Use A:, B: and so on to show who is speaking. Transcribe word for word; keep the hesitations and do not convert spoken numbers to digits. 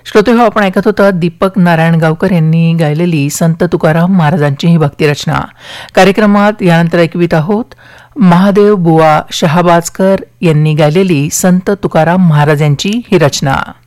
A: श्रोते हो, आपण ऐकत होता दीपक नारायण गावकर यांनी गायलेली संत तुकाराम महाराजांची ही भक्तिरचना. कार्यक्रमात यानंतर ऐकवीत आहोत महादेव बुवा शहाबाजकर यांनी गायलेली संत तुकाराम महाराजांची ही रचना.